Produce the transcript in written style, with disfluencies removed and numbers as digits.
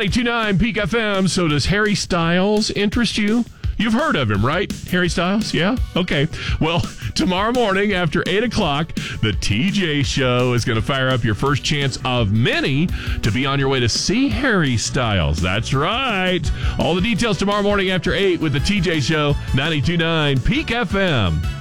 92.9 Peak FM. So does Harry Styles interest you? You've heard of him, right? Harry Styles? Yeah? Okay. Well, tomorrow morning after 8 o'clock, the TJ Show is going to fire up your first chance of many to be on your way to see Harry Styles. That's right. All the details tomorrow morning after 8 with the TJ Show, 92.9 Peak FM.